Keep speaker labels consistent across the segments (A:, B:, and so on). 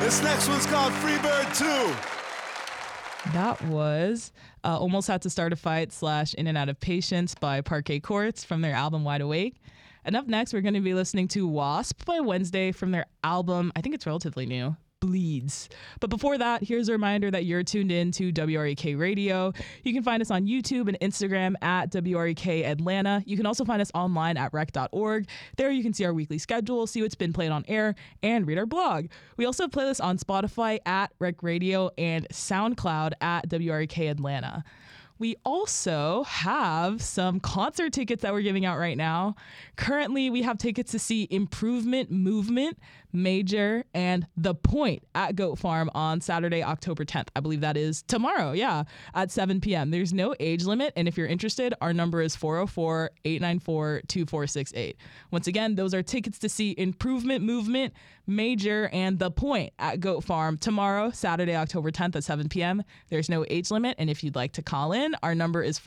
A: This next one's called Freebird 2.
B: That was Almost Had to Start a Fight / In and Out of Patience by Parquet Courts from their album Wide Awake. And up next, we're going to be listening to Wasp by Wednesday from their album, I think it's relatively new, Bleeds. But before that, here's a reminder that you're tuned in to WREK Radio. You can find us on YouTube and Instagram at WREK Atlanta. You can also find us online at rec.org. There you can see our weekly schedule, see what's been played on air, and read our blog. We also have playlists on Spotify at Rec Radio and SoundCloud at WREK Atlanta. We also have some concert tickets that we're giving out right now. Currently, we have tickets to see Improvement Movement, Major, and The Point at Goat Farm on Saturday, October 10th. I believe that is tomorrow, at 7 p.m. There's no age limit, and if you're interested, our number is 404-894-2468. Once again, those are tickets to see Improvement Movement, Major, and The Point at Goat Farm tomorrow, Saturday, October 10th at 7 p.m. There's no age limit, and if you'd like to call in, our number is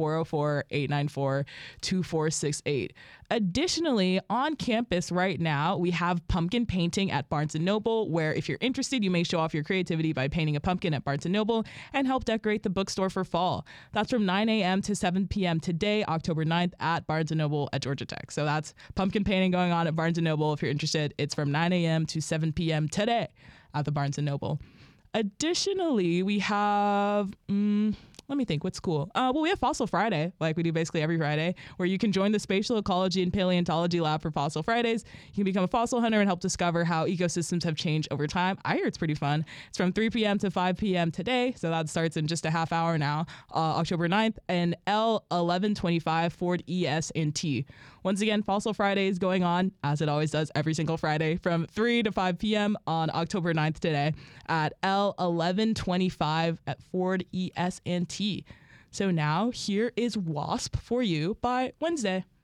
B: 404-894-2468. Additionally, on campus right now, we have pumpkin painting at Barnes & Noble, where if you're interested, you may show off your creativity by painting a pumpkin at Barnes & Noble and help decorate the bookstore for fall. That's from 9 a.m. to 7 p.m. today, October 9th at Barnes & Noble at Georgia Tech. So that's pumpkin painting going on at Barnes & Noble. If you're interested, it's from 9 a.m. to 7 p.m. today at the Barnes & Noble. Additionally, we have... let me think, what's cool? We have Fossil Friday, like we do basically every Friday, where you can join the Spatial Ecology and Paleontology Lab for Fossil Fridays. You can become a fossil hunter and help discover how ecosystems have changed over time. I hear it's pretty fun. It's from 3 p.m. to 5 p.m. today, so that starts in just a half hour now, October 9th, and L1125 Ford ES and T. Once again, Fossil Friday is going on, as it always does every single Friday, from 3 to 5 p.m. on October 9th today at L1125 at Ford ES and T. So now here is Wasp for you by Wednesday.